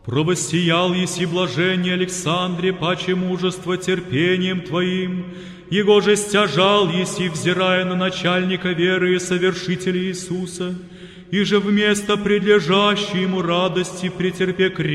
Провоссиял еси блажение Александре, паче мужество терпением Твоим, его же стяжал еси, взирая на начальника веры и совершителя Иисуса, и же вместо предлежащей ему радости претерпе